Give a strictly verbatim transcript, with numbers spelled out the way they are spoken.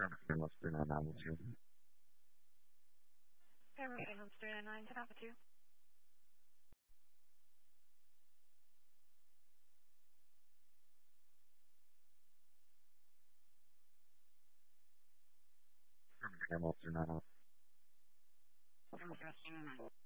Famous three nine nine with you. Family Homes three nine nine, can I help with you? Famous three nine nine. Family Homes three nine nine.